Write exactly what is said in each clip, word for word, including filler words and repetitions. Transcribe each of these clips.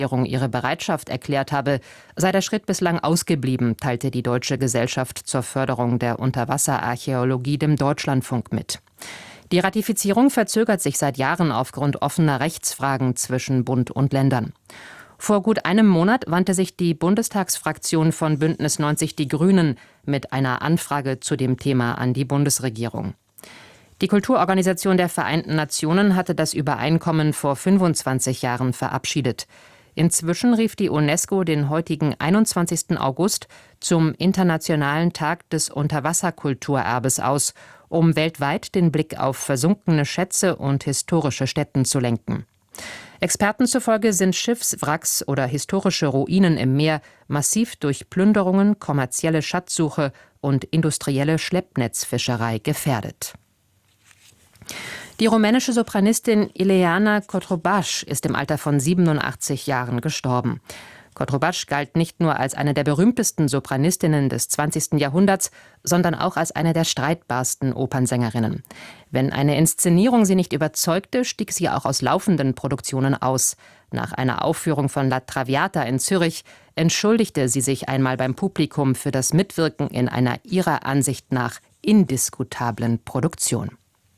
ihre Bereitschaft erklärt habe, sei der Schritt bislang ausgeblieben, teilte die Deutsche Gesellschaft zur Förderung der Unterwasserarchäologie dem Deutschlandfunk mit. Die Ratifizierung verzögert sich seit Jahren aufgrund offener Rechtsfragen zwischen Bund und Ländern. Vor gut einem Monat wandte sich die Bundestagsfraktion von Bündnis neunzig Die Grünen mit einer Anfrage zu dem Thema an die Bundesregierung. Die Kulturorganisation der Vereinten Nationen hatte das Übereinkommen vor fünfundzwanzig Jahren verabschiedet. Inzwischen rief die UNESCO den heutigen einundzwanzigsten August zum Internationalen Tag des Unterwasserkulturerbes aus, um weltweit den Blick auf versunkene Schätze und historische Stätten zu lenken. Experten zufolge sind Schiffswracks oder historische Ruinen im Meer massiv durch Plünderungen, kommerzielle Schatzsuche und industrielle Schleppnetzfischerei gefährdet. Die rumänische Sopranistin Ileana Cotrocbaș ist im Alter von siebenundachtzig Jahren gestorben. Cotrocbaș galt nicht nur als eine der berühmtesten Sopranistinnen des zwanzigsten Jahrhunderts, sondern auch als eine der streitbarsten Opernsängerinnen. Wenn eine Inszenierung sie nicht überzeugte, stieg sie auch aus laufenden Produktionen aus. Nach einer Aufführung von La Traviata in Zürich entschuldigte sie sich einmal beim Publikum für das Mitwirken in einer ihrer Ansicht nach indiskutablen Produktion.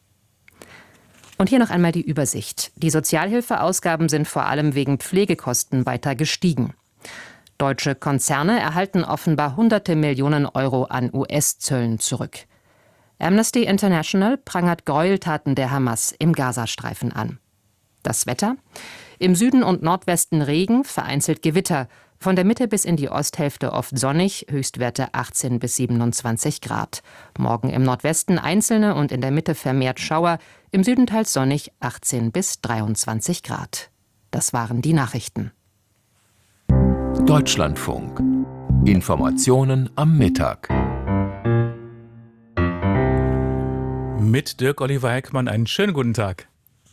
Und hier noch einmal die Übersicht. Die Sozialhilfeausgaben sind vor allem wegen Pflegekosten weiter gestiegen. Deutsche Konzerne erhalten offenbar hunderte Millionen Euro an U S-Zöllen zurück. Amnesty International prangert Gräueltaten der Hamas im Gazastreifen an. Das Wetter? Im Süden und Nordwesten Regen, vereinzelt Gewitter. Von der Mitte bis in die Osthälfte oft sonnig, Höchstwerte achtzehn bis siebenundzwanzig Grad. Morgen im Nordwesten einzelne und in der Mitte vermehrt Schauer, im Süden teils sonnig, achtzehn bis dreiundzwanzig Grad. Das waren die Nachrichten. Deutschlandfunk. Informationen am Mittag. Mit Dirk Oliver Heckmann einen schönen guten Tag.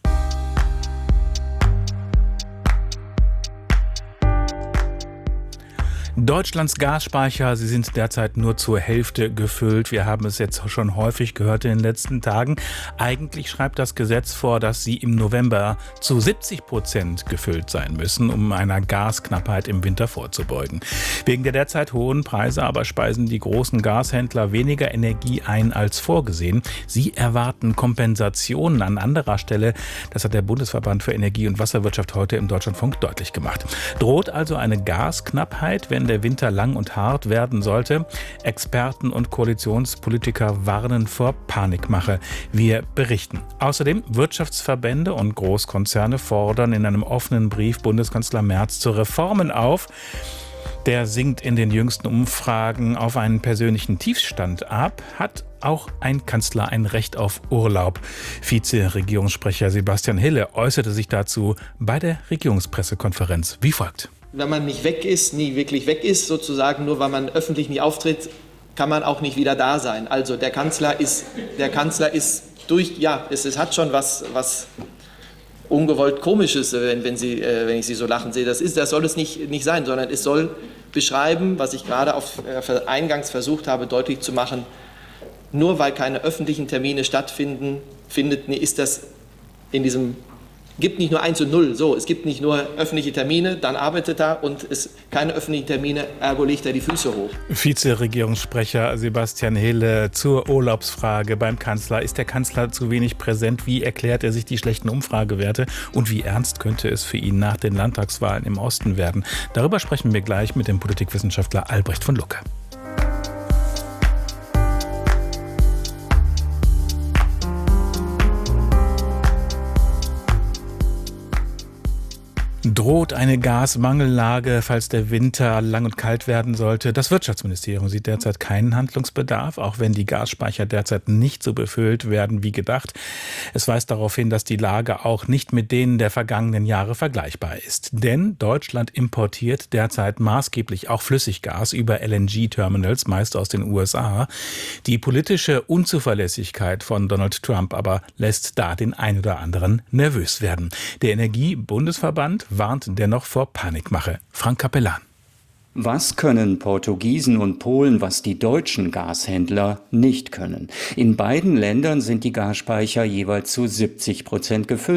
Deutschlands Gasspeicher, sie sind derzeit nur zur Hälfte gefüllt. Wir haben es jetzt schon häufig gehört in den letzten Tagen. Eigentlich schreibt das Gesetz vor, dass sie im November zu siebzig Prozent gefüllt sein müssen, um einer Gasknappheit im Winter vorzubeugen. Wegen der derzeit hohen Preise aber speisen die großen Gashändler weniger Energie ein als vorgesehen. Sie erwarten Kompensationen an anderer Stelle. Das hat der Bundesverband für Energie- und Wasserwirtschaft heute im Deutschlandfunk deutlich gemacht. Droht also eine Gasknappheit, wenn der Winter lang und hart werden sollte? Experten und Koalitionspolitiker warnen vor Panikmache. Wir berichten. Außerdem Wirtschaftsverbände und Großkonzerne fordern in einem offenen Brief Bundeskanzler Merz zu Reformen auf. Der sinkt in den jüngsten Umfragen auf einen persönlichen Tiefstand ab. Hat auch ein Kanzler ein Recht auf Urlaub? Vize-Regierungssprecher Sebastian Hille äußerte sich dazu bei der Regierungspressekonferenz wie folgt. Wenn man nicht weg ist, nie wirklich weg ist, sozusagen, nur weil man öffentlich nicht auftritt, kann man auch nicht wieder da sein. Also der Kanzler ist, der Kanzler ist durch, ja, es, es hat schon was, was ungewollt Komisches, wenn, wenn, Sie, äh, wenn ich Sie so lachen sehe. Das, ist, das soll es nicht, nicht sein, sondern es soll beschreiben, was ich gerade auf, äh, eingangs versucht habe, deutlich zu machen. Nur weil keine öffentlichen Termine stattfinden, findet, nee, ist das in diesem gibt nicht nur eins und null, so, es gibt nicht nur öffentliche Termine, dann arbeitet er und es keine öffentlichen Termine, ergo legt er die Füße hoch. Vize-Regierungssprecher Sebastian Hille zur Urlaubsfrage beim Kanzler. Ist der Kanzler zu wenig präsent? Wie erklärt er sich die schlechten Umfragewerte? Und wie ernst könnte es für ihn nach den Landtagswahlen im Osten werden? Darüber sprechen wir gleich mit dem Politikwissenschaftler Albrecht von Lucke. Droht eine Gasmangellage, falls der Winter lang und kalt werden sollte? Das Wirtschaftsministerium sieht derzeit keinen Handlungsbedarf, auch wenn die Gasspeicher derzeit nicht so befüllt werden wie gedacht. Es weist darauf hin, dass die Lage auch nicht mit denen der vergangenen Jahre vergleichbar ist. Denn Deutschland importiert derzeit maßgeblich auch Flüssiggas über L N G-Terminals, meist aus den U S A. Die politische Unzuverlässigkeit von Donald Trump aber lässt da den ein oder anderen nervös werden. Der Energiebundesverband warnt dennoch vor Panikmache. Frank Capellan. Was können Portugiesen und Polen, was die deutschen Gashändler nicht können? In beiden Ländern sind die Gasspeicher jeweils zu siebzig Prozent gefüllt.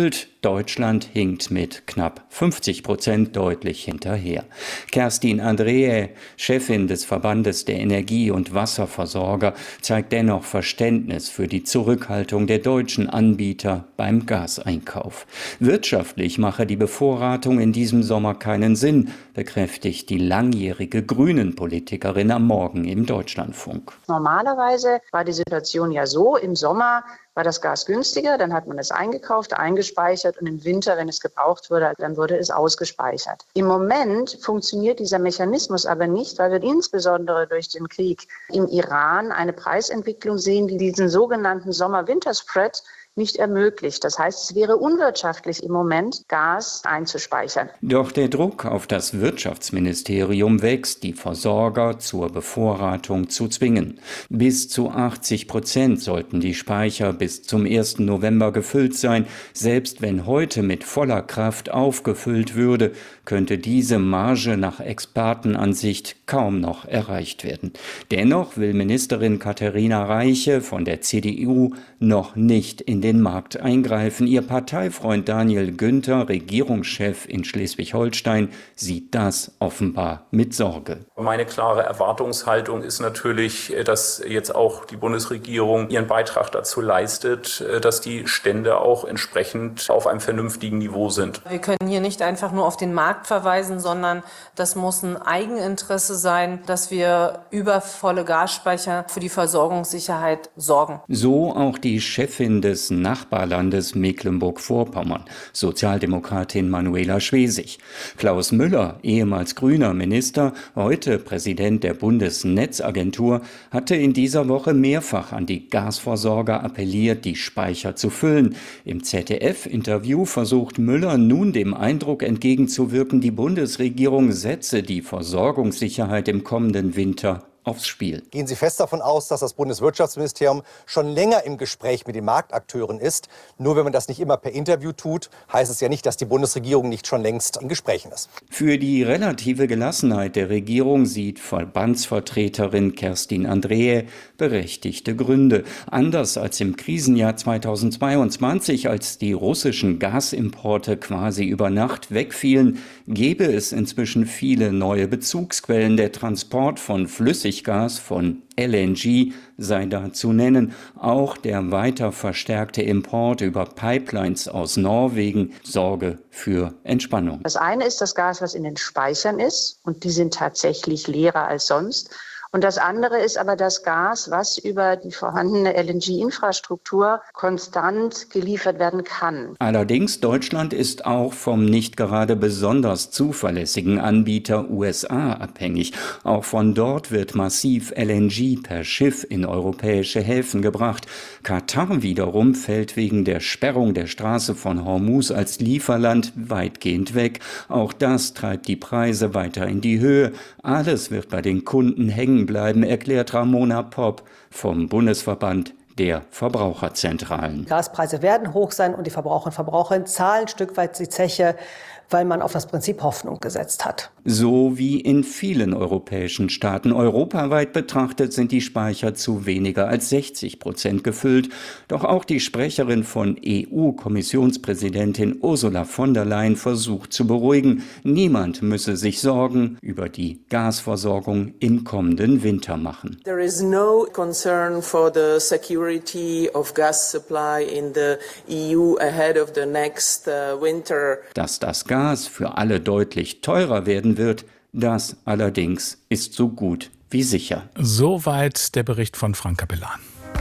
Deutschland hinkt mit knapp fünfzig Prozent deutlich hinterher. Kerstin Andreae, Chefin des Verbandes der Energie- und Wasserversorger, zeigt dennoch Verständnis für die Zurückhaltung der deutschen Anbieter beim Gaseinkauf. Wirtschaftlich mache die Bevorratung in diesem Sommer keinen Sinn, bekräftigt die langjährige Grünen-Politikerin am Morgen im Deutschlandfunk. Normalerweise war die Situation ja so, im Sommer war das Gas günstiger, dann hat man es eingekauft, eingespeichert und im Winter, wenn es gebraucht wurde, dann wurde es ausgespeichert. Im Moment funktioniert dieser Mechanismus aber nicht, weil wir insbesondere durch den Krieg im Iran eine Preisentwicklung sehen, die diesen sogenannten Sommer-Winter-Spread nicht ermöglicht. Das heißt, es wäre unwirtschaftlich im Moment, Gas einzuspeichern. Doch der Druck auf das Wirtschaftsministerium wächst, die Versorger zur Bevorratung zu zwingen. Bis zu achtzig Prozent sollten die Speicher bis zum ersten November gefüllt sein. Selbst wenn heute mit voller Kraft aufgefüllt würde, könnte diese Marge nach Expertenansicht kaum noch erreicht werden. Dennoch will Ministerin Katharina Reiche von der C D U noch nicht in den Markt eingreifen. Ihr Parteifreund Daniel Günther, Regierungschef in Schleswig-Holstein, sieht das offenbar mit Sorge. Meine klare Erwartungshaltung ist natürlich, dass jetzt auch die Bundesregierung ihren Beitrag dazu leistet, dass die Stände auch entsprechend auf einem vernünftigen Niveau sind. Wir können hier nicht einfach nur auf den Markt verweisen, sondern das muss ein Eigeninteresse sein, dass wir über volle Gasspeicher für die Versorgungssicherheit sorgen. So auch die Chefin des Nachbarlandes Mecklenburg-Vorpommern, Sozialdemokratin Manuela Schwesig. Klaus Müller, ehemals grüner Minister, heute Präsident der Bundesnetzagentur, hatte in dieser Woche mehrfach an die Gasversorger appelliert, die Speicher zu füllen. Im Z D F-Interview versucht Müller nun dem Eindruck entgegenzuwirken, die Bundesregierung setze die Versorgungssicherheit im kommenden Winter aufs Spiel. Gehen Sie fest davon aus, dass das Bundeswirtschaftsministerium schon länger im Gespräch mit den Marktakteuren ist? Nur wenn man das nicht immer per Interview tut, heißt es ja nicht, dass die Bundesregierung nicht schon längst in Gesprächen ist. Für die relative Gelassenheit der Regierung sieht Verbandsvertreterin Kerstin Andreae berechtigte Gründe. Anders als im Krisenjahr zweitausendzweiundzwanzig, als die russischen Gasimporte quasi über Nacht wegfielen, gäbe es inzwischen viele neue Bezugsquellen. Der Transport von Flüssiggas von L N G sei da zu nennen. Auch der weiter verstärkte Import über Pipelines aus Norwegen sorge für Entspannung. Das eine ist das Gas, was in den Speichern ist, und die sind tatsächlich leerer als sonst. Und das andere ist aber das Gas, was über die vorhandene L N G-Infrastruktur konstant geliefert werden kann. Allerdings, Deutschland ist auch vom nicht gerade besonders zuverlässigen Anbieter U S A abhängig. Auch von dort wird massiv L N G per Schiff in europäische Häfen gebracht. Katar wiederum fällt wegen der Sperrung der Straße von Hormuz als Lieferland weitgehend weg. Auch das treibt die Preise weiter in die Höhe. Alles wird bei den Kunden hängen bleiben, erklärt Ramona Popp vom Bundesverband der Verbraucherzentralen. Gaspreise werden hoch sein und die Verbraucher und Verbraucherinnen zahlen ein Stück weit die Zeche, weil man auf das Prinzip Hoffnung gesetzt hat. So wie in vielen europäischen Staaten. Europaweit betrachtet sind die Speicher zu weniger als sechzig Prozent gefüllt. Doch auch die Sprecherin von E U-Kommissionspräsidentin Ursula von der Leyen versucht zu beruhigen. Niemand müsse sich Sorgen über die Gasversorgung im kommenden Winter machen. There is no concern for the security of gas supply in the E U ahead of the next uh, winter. Dass das Gas für alle deutlich teurer werden wird, das allerdings ist so gut wie sicher. Soweit der Bericht von Frank Capellan.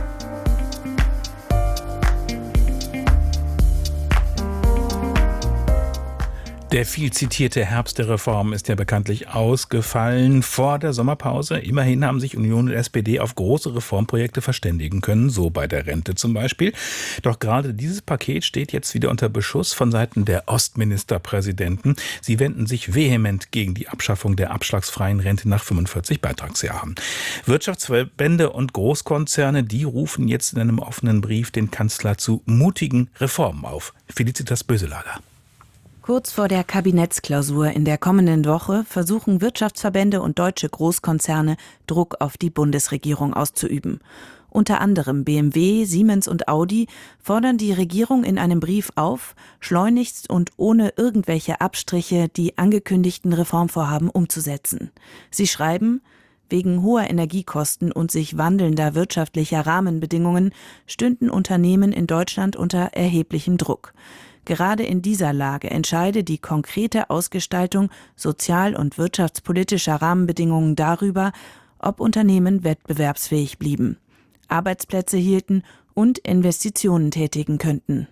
Der viel zitierte Herbst der Reform ist ja bekanntlich ausgefallen vor der Sommerpause. Immerhin haben sich Union und S P D auf große Reformprojekte verständigen können, so bei der Rente zum Beispiel. Doch gerade dieses Paket steht jetzt wieder unter Beschuss von Seiten der Ostministerpräsidenten. Sie wenden sich vehement gegen die Abschaffung der abschlagsfreien Rente nach fünfundvierzig Beitragsjahren. Wirtschaftsverbände und Großkonzerne, die rufen jetzt in einem offenen Brief den Kanzler zu mutigen Reformen auf. Felicitas Böselager. Kurz vor der Kabinettsklausur in der kommenden Woche versuchen Wirtschaftsverbände und deutsche Großkonzerne, Druck auf die Bundesregierung auszuüben. Unter anderem B M W, Siemens und Audi fordern die Regierung in einem Brief auf, schleunigst und ohne irgendwelche Abstriche die angekündigten Reformvorhaben umzusetzen. Sie schreiben: Wegen hoher Energiekosten und sich wandelnder wirtschaftlicher Rahmenbedingungen stünden Unternehmen in Deutschland unter erheblichem Druck. Gerade in dieser Lage entscheide die konkrete Ausgestaltung sozial- und wirtschaftspolitischer Rahmenbedingungen darüber, ob Unternehmen wettbewerbsfähig blieben, Arbeitsplätze hielten und Investitionen tätigen könnten.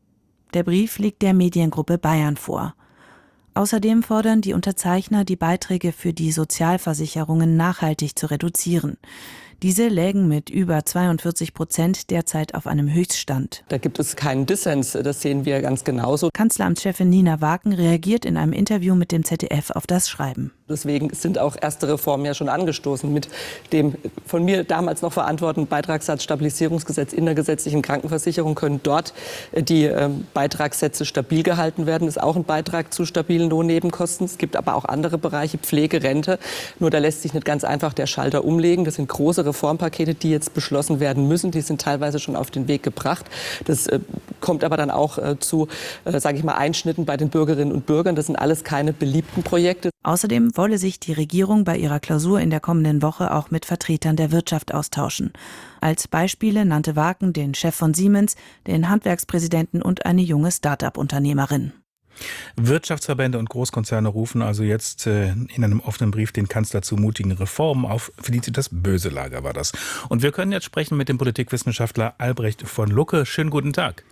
Der Brief liegt der Mediengruppe Bayern vor. Außerdem fordern die Unterzeichner, die Beiträge für die Sozialversicherungen nachhaltig zu reduzieren. Diese lägen mit über zweiundvierzig Prozent derzeit auf einem Höchststand. Da gibt es keinen Dissens, das sehen wir ganz genauso. Kanzleramtschefin Nina Waken reagiert in einem Interview mit dem Z D F auf das Schreiben. Deswegen sind auch erste Reformen ja schon angestoßen mit dem von mir damals noch verantworteten Beitragssatzstabilisierungsgesetz in der gesetzlichen Krankenversicherung. Können dort die äh, Beitragssätze stabil gehalten werden. Das ist auch ein Beitrag zu stabilen Lohnnebenkosten. Es gibt aber auch andere Bereiche, Pflege, Rente. Nur da lässt sich nicht ganz einfach der Schalter umlegen. Das sind große Reformpakete, die jetzt beschlossen werden müssen. Die sind teilweise schon auf den Weg gebracht. Das äh, kommt aber dann auch äh, zu, äh, sage ich mal, Einschnitten bei den Bürgerinnen und Bürgern. Das sind alles keine beliebten Projekte. Außerdem wolle sich die Regierung bei ihrer Klausur in der kommenden Woche auch mit Vertretern der Wirtschaft austauschen. Als Beispiele nannte Waken den Chef von Siemens, den Handwerkspräsidenten und eine junge Start-up-Unternehmerin. Wirtschaftsverbände und Großkonzerne rufen also jetzt äh, in einem offenen Brief den Kanzler zu mutigen Reformen auf. Felicitas Böselager war das. Und wir können jetzt sprechen mit dem Politikwissenschaftler Albrecht von Lucke. Schönen guten Tag.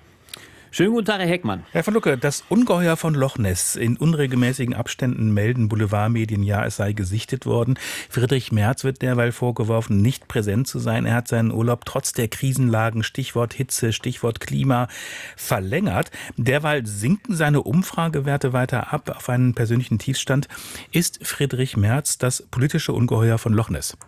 Schönen guten Tag, Herr Heckmann. Herr von Lucke, das Ungeheuer von Loch Ness. In unregelmäßigen Abständen melden Boulevardmedien, ja, es sei gesichtet worden. Friedrich Merz wird derweil vorgeworfen, nicht präsent zu sein. Er hat seinen Urlaub trotz der Krisenlagen, Stichwort Hitze, Stichwort Klima, verlängert. Derweil sinken seine Umfragewerte weiter ab auf einen persönlichen Tiefstand. Ist Friedrich Merz das politische Ungeheuer von Loch Ness?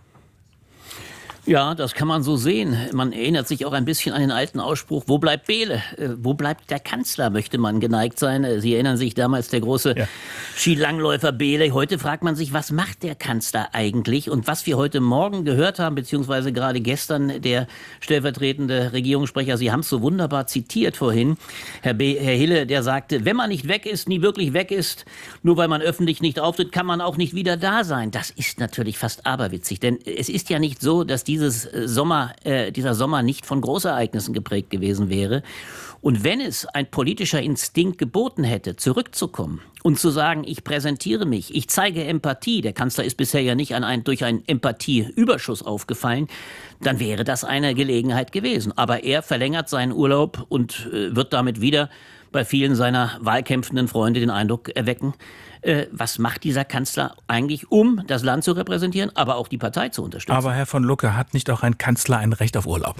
Ja, das kann man so sehen. Man erinnert sich auch ein bisschen an den alten Ausspruch, wo bleibt Behle? Äh, wo bleibt der Kanzler, möchte man geneigt sein. Sie erinnern sich damals, der große ja. Skilangläufer Behle. Heute fragt man sich, was macht der Kanzler eigentlich? Und was wir heute Morgen gehört haben, beziehungsweise gerade gestern der stellvertretende Regierungssprecher, Sie haben es so wunderbar zitiert vorhin, Herr, B, Herr Hille, der sagte, wenn man nicht weg ist, nie wirklich weg ist, nur weil man öffentlich nicht auftritt, kann man auch nicht wieder da sein. Das ist natürlich fast aberwitzig, denn es ist ja nicht so, dass die Dieses Sommer, äh, dieser Sommer nicht von Großereignissen geprägt gewesen wäre. Und wenn es ein politischer Instinkt geboten hätte, zurückzukommen und zu sagen, ich präsentiere mich, ich zeige Empathie, der Kanzler ist bisher ja nicht an ein, durch einen Empathieüberschuss aufgefallen, dann wäre das eine Gelegenheit gewesen. Aber er verlängert seinen Urlaub und äh, wird damit wieder bei vielen seiner wahlkämpfenden Freunde den Eindruck erwecken, äh, was macht dieser Kanzler eigentlich, um das Land zu repräsentieren, aber auch die Partei zu unterstützen. Aber Herr von Lucke, hat nicht auch ein Kanzler ein Recht auf Urlaub?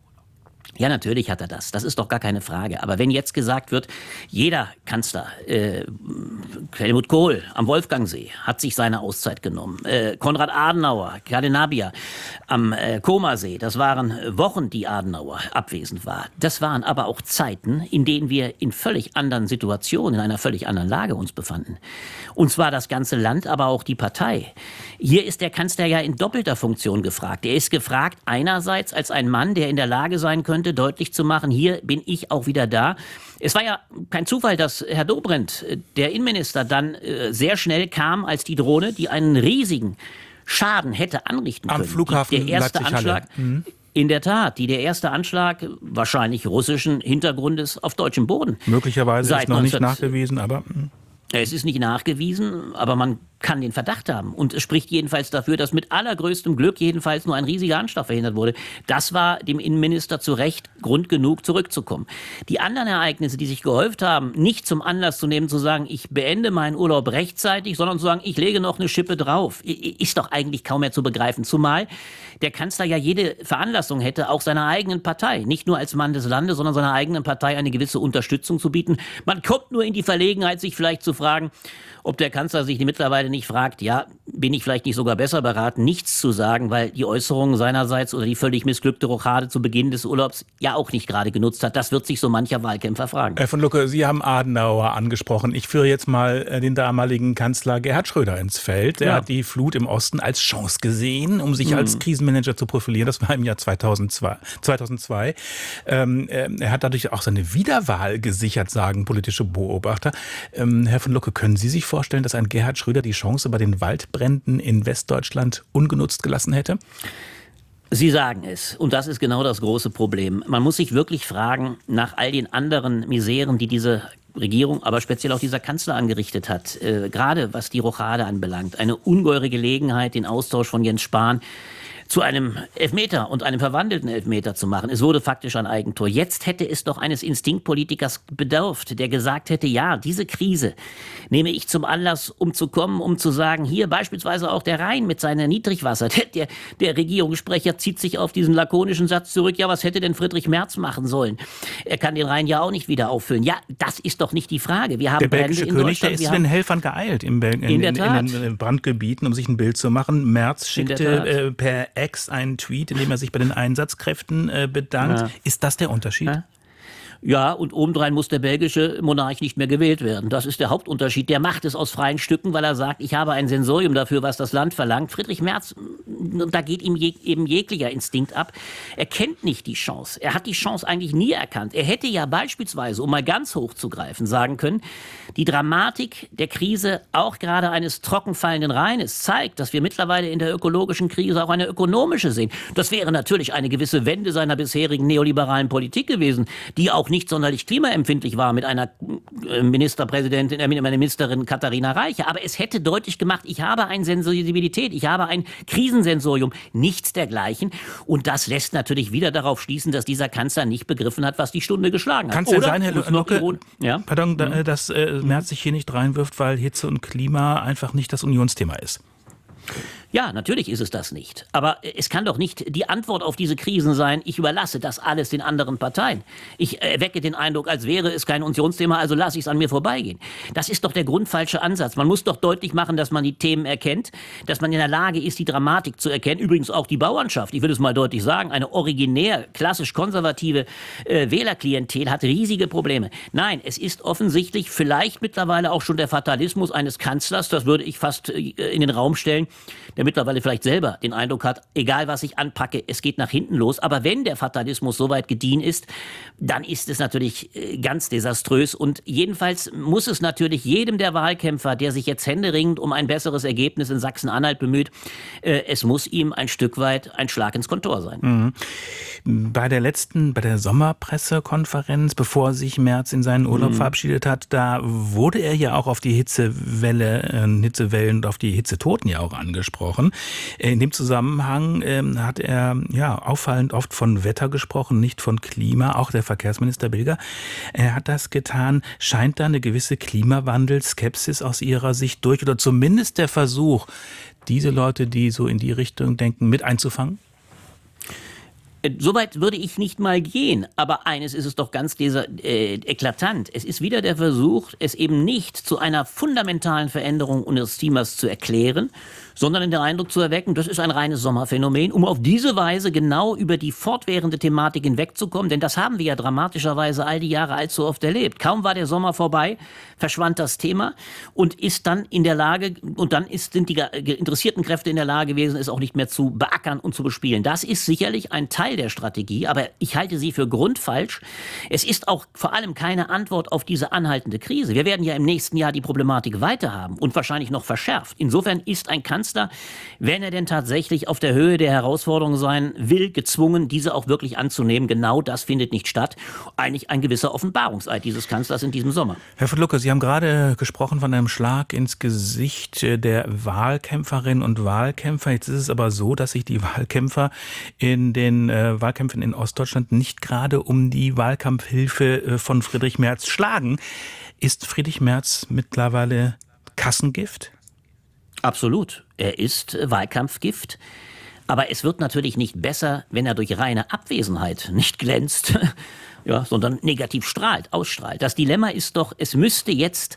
Ja, natürlich hat er das. Das ist doch gar keine Frage. Aber wenn jetzt gesagt wird, jeder Kanzler, äh, Helmut Kohl am Wolfgangsee hat sich seine Auszeit genommen, äh, Konrad Adenauer, Cadenabia am äh, Comersee, das waren Wochen, die Adenauer abwesend war. Das waren aber auch Zeiten, in denen wir in völlig anderen Situationen, in einer völlig anderen Lage uns befanden. Und zwar das ganze Land, aber auch die Partei. Hier ist der Kanzler ja in doppelter Funktion gefragt. Er ist gefragt einerseits als ein Mann, der in der Lage sein könnte, deutlich zu machen, hier bin ich auch wieder da. Es war ja kein Zufall, dass Herr Dobrindt, der Innenminister, dann äh, sehr schnell kam als die Drohne, die einen riesigen Schaden hätte anrichten können. Am Flughafen die, der erste Anschlag, mhm. In der Tat, die der erste Anschlag wahrscheinlich russischen Hintergrundes auf deutschem Boden. Möglicherweise Seit ist noch nicht neunzehn nachgewiesen, aber... Mh. Es ist nicht nachgewiesen, aber man kann den Verdacht haben. Und es spricht jedenfalls dafür, dass mit allergrößtem Glück jedenfalls nur ein riesiger Anschlag verhindert wurde. Das war dem Innenminister zu Recht Grund genug, zurückzukommen. Die anderen Ereignisse, die sich gehäuft haben, nicht zum Anlass zu nehmen, zu sagen, ich beende meinen Urlaub rechtzeitig, sondern zu sagen, ich lege noch eine Schippe drauf, ist doch eigentlich kaum mehr zu begreifen. Zumal der Kanzler ja jede Veranlassung hätte, auch seiner eigenen Partei, nicht nur als Mann des Landes, sondern seiner eigenen Partei eine gewisse Unterstützung zu bieten. Man kommt nur in die Verlegenheit, sich vielleicht zu fragen, ob der Kanzler sich mittlerweile nicht fragt, ja, bin bin ich vielleicht nicht sogar besser beraten, nichts zu sagen, weil die Äußerungen seinerseits oder die völlig missglückte Rochade zu Beginn des Urlaubs ja auch nicht gerade genutzt hat. Das wird sich so mancher Wahlkämpfer fragen. Herr von Lucke, Sie haben Adenauer angesprochen. Ich führe jetzt mal den damaligen Kanzler Gerhard Schröder ins Feld. Er ja. hat die Flut im Osten als Chance gesehen, um sich mhm. als Krisenmanager zu profilieren. Das war im Jahr zweitausendzwei. zweitausendzwei. Ähm, er hat dadurch auch seine Wiederwahl gesichert, sagen politische Beobachter. Ähm, Herr von Lucke, können Sie sich vorstellen, dass ein Gerhard Schröder die Chance bei den Waldbränden in Westdeutschland ungenutzt gelassen hätte? Sie sagen es. Und das ist genau das große Problem. Man muss sich wirklich fragen, nach all den anderen Miseren, die diese Regierung, aber speziell auch dieser Kanzler angerichtet hat, äh, gerade was die Rochade anbelangt, eine ungeheure Gelegenheit, den Austausch von Jens Spahn zu einem Elfmeter und einem verwandelten Elfmeter zu machen. Es wurde faktisch ein Eigentor. Jetzt hätte es doch eines Instinktpolitikers bedurft, der gesagt hätte, ja, diese Krise nehme ich zum Anlass, um zu kommen, um zu sagen, hier beispielsweise auch der Rhein mit seiner Niedrigwasser. Der, der, der Regierungssprecher zieht sich auf diesen lakonischen Satz zurück, ja, was hätte denn Friedrich Merz machen sollen? Er kann den Rhein ja auch nicht wieder auffüllen. Ja, das ist doch nicht die Frage. Wir haben der belgische Brände in König, der ist zu den Helfern geeilt im Bel- in, in, in, in den Brandgebieten, um sich ein Bild zu machen. Merz schickte äh, per Ex einen Tweet, in dem er sich bei den Einsatzkräften äh, bedankt. Ja. Ist das der Unterschied? Ja. Ja, und obendrein muss der belgische Monarch nicht mehr gewählt werden. Das ist der Hauptunterschied. Der macht es aus freien Stücken, weil er sagt, ich habe ein Sensorium dafür, was das Land verlangt. Friedrich Merz, da geht ihm je, eben jeglicher Instinkt ab. Er kennt nicht die Chance. Er hat die Chance eigentlich nie erkannt. Er hätte ja beispielsweise, um mal ganz hoch zu greifen, sagen können, die Dramatik der Krise, auch gerade eines trockenfallenden Rheines, zeigt, dass wir mittlerweile in der ökologischen Krise auch eine ökonomische sehen. Das wäre natürlich eine gewisse Wende seiner bisherigen neoliberalen Politik gewesen, die auch nicht sonderlich klimaempfindlich war mit einer Ministerpräsidentin, äh, mit einer Ministerin Katharina Reiche. Aber es hätte deutlich gemacht, ich habe eine Sensibilität, ich habe ein Krisensensorium, nichts dergleichen. Und das lässt natürlich wieder darauf schließen, dass dieser Kanzler nicht begriffen hat, was die Stunde geschlagen hat. Kann es ja sein, Herr Lucke, ja? Pardon, mhm. dass äh, Merz sich hier nicht reinwirft, weil Hitze und Klima einfach nicht das Unionsthema ist? Ja, natürlich ist es das nicht. Aber es kann doch nicht die Antwort auf diese Krisen sein, ich überlasse das alles den anderen Parteien. Ich erwecke den Eindruck, als wäre es kein Unionsthema, also lasse ich es an mir vorbeigehen. Das ist doch der grundfalsche Ansatz. Man muss doch deutlich machen, dass man die Themen erkennt, dass man in der Lage ist, die Dramatik zu erkennen. Übrigens auch die Bauernschaft, ich will es mal deutlich sagen, eine originär, klassisch konservative äh, Wählerklientel hat riesige Probleme. Nein, es ist offensichtlich vielleicht mittlerweile auch schon der Fatalismus eines Kanzlers, das würde ich fast äh, in den Raum stellen, der mittlerweile vielleicht selber den Eindruck hat, egal was ich anpacke, es geht nach hinten los. Aber wenn der Fatalismus so weit gediehen ist, dann ist es natürlich ganz desaströs. Und jedenfalls muss es natürlich jedem der Wahlkämpfer, der sich jetzt händeringend um ein besseres Ergebnis in Sachsen-Anhalt bemüht, äh, es muss ihm ein Stück weit ein Schlag ins Kontor sein. Mhm. Bei der letzten, bei der Sommerpressekonferenz, bevor sich Merz in seinen Urlaub mhm. verabschiedet hat, da wurde er ja auch auf die Hitzewelle, äh, Hitzewellen und auf die Hitzetoten ja auch angesprochen. In dem Zusammenhang ähm, hat er ja auffallend oft von Wetter gesprochen, nicht von Klima. Auch der Verkehrsminister Bilger, er hat das getan. Scheint da eine gewisse Klimawandel-Skepsis aus Ihrer Sicht durch oder zumindest der Versuch, diese Leute, die so in die Richtung denken, mit einzufangen? Soweit würde ich nicht mal gehen, aber eines ist es doch ganz dieser, äh, eklatant. Es ist wieder der Versuch, es eben nicht zu einer fundamentalen Veränderung unseres Klimas zu erklären, sondern den Eindruck zu erwecken, das ist ein reines Sommerphänomen, um auf diese Weise genau über die fortwährende Thematik hinwegzukommen. Denn das haben wir ja dramatischerweise all die Jahre allzu oft erlebt. Kaum war der Sommer vorbei, verschwand das Thema und ist dann in der Lage, und dann ist, sind die interessierten Kräfte in der Lage gewesen, es auch nicht mehr zu beackern und zu bespielen. Das ist sicherlich ein Teil der Strategie, aber ich halte sie für grundfalsch. Es ist auch vor allem keine Antwort auf diese anhaltende Krise. Wir werden ja im nächsten Jahr die Problematik weiter haben und wahrscheinlich noch verschärft. Insofern ist ein Kanzler, wenn er denn tatsächlich auf der Höhe der Herausforderung sein will, gezwungen, diese auch wirklich anzunehmen. Genau das findet nicht statt. Eigentlich ein gewisser Offenbarungseid dieses Kanzlers in diesem Sommer. Herr von Lucke, Sie haben gerade gesprochen von einem Schlag ins Gesicht der Wahlkämpferinnen und Wahlkämpfer. Jetzt ist es aber so, dass sich die Wahlkämpfer in den äh, Wahlkämpfen in Ostdeutschland nicht gerade um die Wahlkampfhilfe äh, von Friedrich Merz schlagen. Ist Friedrich Merz mittlerweile Kassengift? Absolut. Er ist Wahlkampfgift. Aber es wird natürlich nicht besser, wenn er durch reine Abwesenheit nicht glänzt, ja, sondern negativ strahlt, ausstrahlt. Das Dilemma ist doch, es müsste jetzt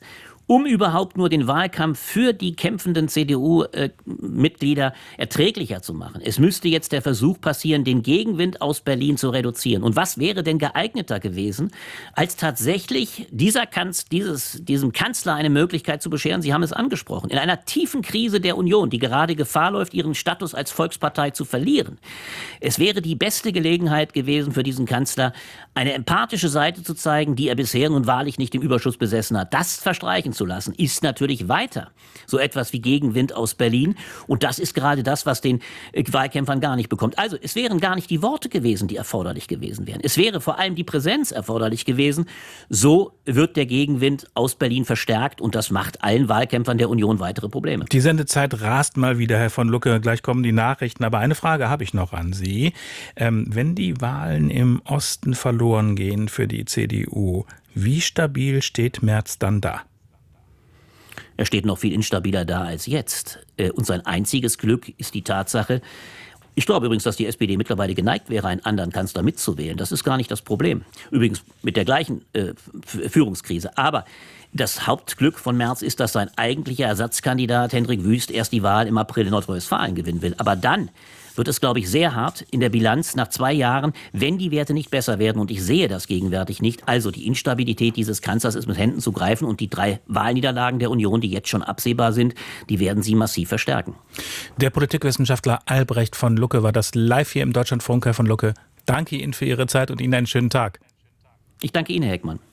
um überhaupt nur den Wahlkampf für die kämpfenden C D U-Mitglieder erträglicher zu machen. Es müsste jetzt der Versuch passieren, den Gegenwind aus Berlin zu reduzieren. Und was wäre denn geeigneter gewesen, als tatsächlich dieser Kanz, dieses, diesem Kanzler eine Möglichkeit zu bescheren? Sie haben es angesprochen. In einer tiefen Krise der Union, die gerade Gefahr läuft, ihren Status als Volkspartei zu verlieren. Es wäre die beste Gelegenheit gewesen für diesen Kanzler, eine empathische Seite zu zeigen, die er bisher nun wahrlich nicht im Überschuss besessen hat. Das verstreichen zu lassen, ist natürlich weiter so etwas wie Gegenwind aus Berlin. Und das ist gerade das, was den Wahlkämpfern gar nicht bekommt. Also es wären gar nicht die Worte gewesen, die erforderlich gewesen wären. Es wäre vor allem die Präsenz erforderlich gewesen. So wird der Gegenwind aus Berlin verstärkt und das macht allen Wahlkämpfern der Union weitere Probleme. Die Sendezeit rast mal wieder, Herr von Lucke. Gleich kommen die Nachrichten. Aber eine Frage habe ich noch an Sie. Ähm, wenn die Wahlen im Osten verloren gehen für die C D U, wie stabil steht Merz dann da? Er steht noch viel instabiler da als jetzt. Und sein einziges Glück ist die Tatsache, ich glaube übrigens, dass die S P D mittlerweile geneigt wäre, einen anderen Kanzler mitzuwählen. Das ist gar nicht das Problem. Übrigens mit der gleichen äh, Führungskrise. Aber das Hauptglück von Merz ist, dass sein eigentlicher Ersatzkandidat Hendrik Wüst erst die Wahl im April in Nordrhein-Westfalen gewinnen will. Aber dann wird es, glaube ich, sehr hart in der Bilanz nach zwei Jahren, wenn die Werte nicht besser werden. Und ich sehe das gegenwärtig nicht. Also die Instabilität dieses Kanzlers ist mit Händen zu greifen. Und die drei Wahlniederlagen der Union, die jetzt schon absehbar sind, die werden sie massiv verstärken. Der Politikwissenschaftler Albrecht von Lucke war das live hier im Deutschlandfunk. Herr von Lucke, danke Ihnen für Ihre Zeit und Ihnen einen schönen Tag. Ich danke Ihnen, Herr Heckmann.